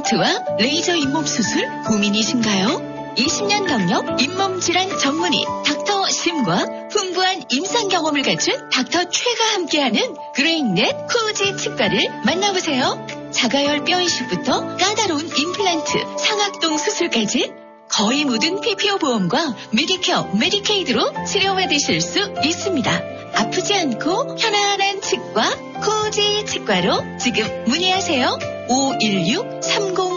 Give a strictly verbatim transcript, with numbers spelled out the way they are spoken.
임플란트와 레이저 잇몸 수술 고민이신가요? 이십 년 경력 잇몸 질환 전문의 닥터 심과 풍부한 임상 경험을 갖춘 닥터 최가 함께하는 그레인넷 코지 치과를 만나보세요. 자가열 뼈 이식부터 까다로운 임플란트, 상악동 수술까지 거의 모든 피피오 보험과 메디케어, 메디케이드로 치료받으실 수 있습니다. 아프지 않고 편안한 치과 코지 치과로 지금 문의하세요. 오일육 삼공